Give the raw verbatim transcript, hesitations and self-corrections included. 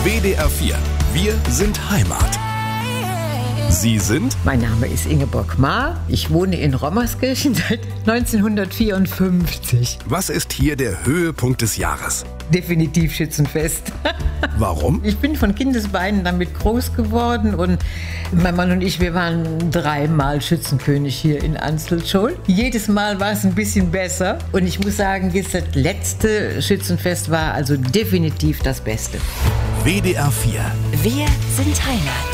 W D R vier. Wir sind Heimat. Sie sind? Mein Name ist Ingeborg Maar. Ich wohne in Rommerskirchen seit neunzehnhundertvierundfünfzig. Was ist hier der Höhepunkt des Jahres? Definitiv Schützenfest. Warum? Ich bin von Kindesbeinen damit groß geworden und mein Mann und ich, wir waren dreimal Schützenkönig hier in Anstel schon. Jedes Mal war es ein bisschen besser und ich muss sagen, jetzt das letzte Schützenfest war also definitiv das Beste. W D R vier. Wir sind Heimat.